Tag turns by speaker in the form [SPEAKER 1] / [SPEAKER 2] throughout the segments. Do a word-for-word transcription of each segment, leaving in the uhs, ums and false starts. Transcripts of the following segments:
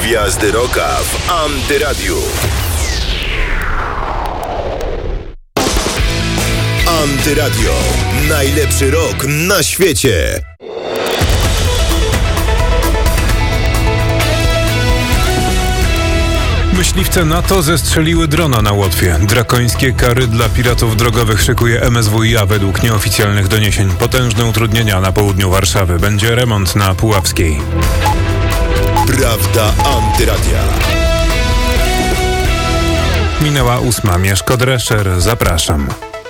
[SPEAKER 1] Gwiazdy Rocka w Antyradiu. Antyradio. Najlepszy rock na świecie.
[SPEAKER 2] Myśliwce NATO zestrzeliły drona na Łotwie. Drakońskie kary dla piratów drogowych szykuje M S W i A według nieoficjalnych doniesień. Potężne utrudnienia na południu Warszawy. Będzie remont na Puławskiej.
[SPEAKER 1] Prawda Antyradia.
[SPEAKER 2] Minęła ósma. Mieszko Drescher. Zapraszam.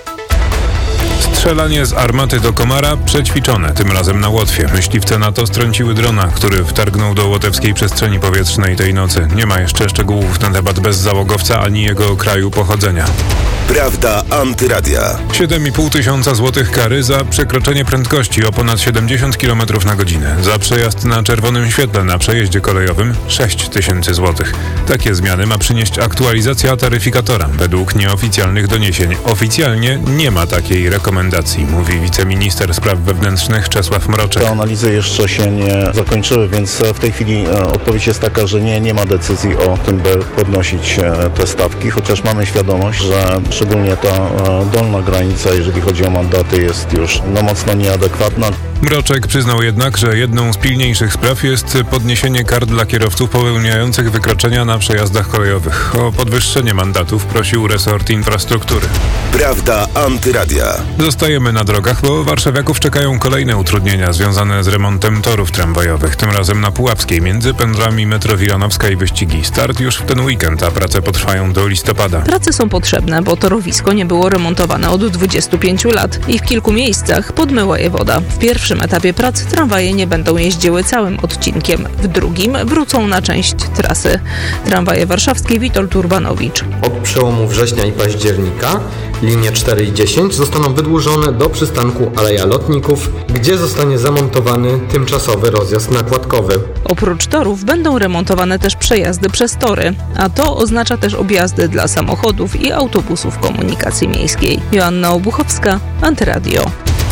[SPEAKER 2] Strzelanie z armaty do komara przećwiczone, tym razem na Łotwie. Myśliwce NATO strąciły drona, który wtargnął do łotewskiej przestrzeni powietrznej tej nocy. Nie ma jeszcze szczegółów na temat bezzałogowca ani jego kraju pochodzenia.
[SPEAKER 1] Prawda Antyradia.
[SPEAKER 2] siedem i pół tysiąca złotych kary za przekroczenie prędkości o ponad siedemdziesiąt kilometrów na godzinę. Za przejazd na czerwonym świetle na przejeździe kolejowym sześć tysięcy złotych. Takie zmiany ma przynieść aktualizacja taryfikatora. Według nieoficjalnych doniesień oficjalnie nie ma takiej rekomendacji, mówi wiceminister spraw wewnętrznych Czesław Mroczek.
[SPEAKER 3] Te analizy jeszcze się nie zakończyły, więc w tej chwili odpowiedź jest taka, że nie, nie ma decyzji o tym, by podnosić te stawki, chociaż mamy świadomość, że szczególnie ta dolna granica, jeżeli chodzi o mandaty, jest już no, mocno nieadekwatna.
[SPEAKER 2] Mroczek przyznał jednak, że jedną z pilniejszych spraw jest podniesienie kar dla kierowców popełniających wykroczenia na przejazdach kolejowych. O podwyższenie mandatów prosił resort infrastruktury.
[SPEAKER 1] Prawda Antyradia.
[SPEAKER 2] Zostajemy na drogach, bo warszawiaków czekają kolejne utrudnienia związane z remontem torów tramwajowych. Tym razem na Puławskiej między pętlami metro Wilanowska i Wyścigi. Start już w ten weekend, a prace potrwają do listopada.
[SPEAKER 4] Prace są potrzebne, bo torowisko nie było remontowane od dwudziestu pięciu lat i w kilku miejscach podmyła je woda. W pierwszym W pierwszym etapie prac tramwaje nie będą jeździły całym odcinkiem. W drugim wrócą na część trasy. Tramwaje warszawskie Witold Urbanowicz.
[SPEAKER 5] Od przełomu września i października linie cztery i dziesięć zostaną wydłużone do przystanku Aleja Lotników, gdzie zostanie zamontowany tymczasowy rozjazd nakładkowy.
[SPEAKER 4] Oprócz torów będą remontowane też przejazdy przez tory, a to oznacza też objazdy dla samochodów i autobusów komunikacji miejskiej. Joanna Obuchowska, Antyradio.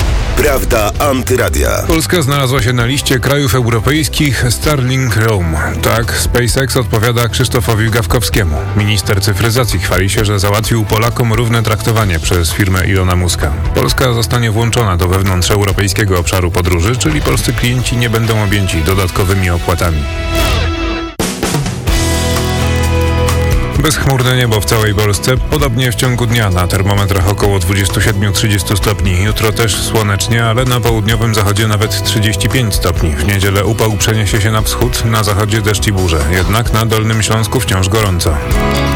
[SPEAKER 1] Prawda Antyradia.
[SPEAKER 2] Polska znalazła się na liście krajów europejskich Starlink Roam. Tak, SpaceX odpowiada Krzysztofowi Gawkowskiemu. Minister cyfryzacji chwali się, że załatwił Polakom równe traktowanie przez firmę Ilona Muska. Polska zostanie włączona do wewnątrzeuropejskiego obszaru podróży, czyli polscy klienci nie będą objęci dodatkowymi opłatami. Bezchmurne niebo w całej Polsce, podobnie w ciągu dnia na termometrach około dwadzieścia siedem do trzydziestu stopni. Jutro też słonecznie, ale na południowym zachodzie nawet trzydzieści pięć stopni. W niedzielę upał przeniesie się na wschód, na zachodzie deszcz i burze. Jednak na Dolnym Śląsku wciąż gorąco.